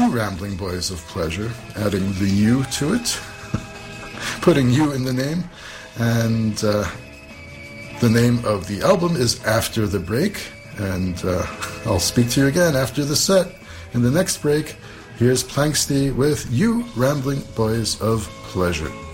You Rambling Boys of Pleasure, adding the U to it, putting you in the name. And the name of the album is After the Break. And I'll speak to you again after the set. In the next break, here's Planxty with You Rambling Boys of Pleasure.